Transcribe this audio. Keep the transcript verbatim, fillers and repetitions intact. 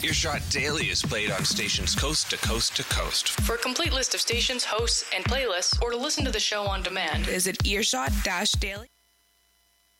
Earshot Daily is played on stations coast to coast to coast. For a complete list of stations, hosts, and playlists, or to listen to the show on demand, visit earshot dash daily.